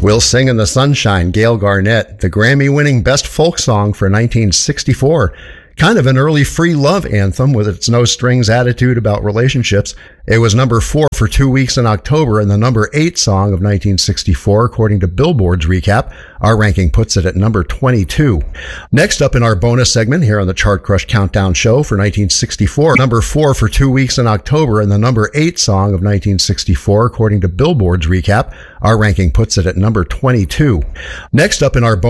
We'll Sing in the Sunshine, Gail Garnett, the Grammy-winning Best Folk Song for 1964. Kind of an early free love anthem with its no-strings attitude about relationships. It was number 4 for 2 weeks in October and the number 8 song of 1964, according to Billboard's recap. Our ranking puts it at number 22. Next up in our bonus segment here on the Chart Crush Countdown Show for 1964, number 4 for 2 weeks in October and the number 8 song of 1964, according to Billboard's recap. Our ranking puts it at number 22. Next up in our bonus